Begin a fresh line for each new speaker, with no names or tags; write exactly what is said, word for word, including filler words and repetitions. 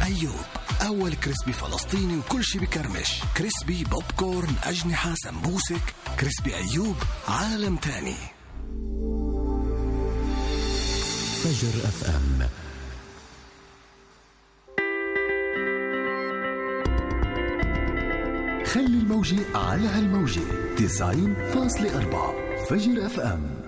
أيوب، أول كريسبي فلسطيني وكل شي بكرمش. كريسبي بوب كورن، أجنحة، سمبوسك. كريسبي أيوب عالم تاني. فجر أف أم. خلي الموجة على هالموجة تسعين فاصلة أربعة. فجر أف أم.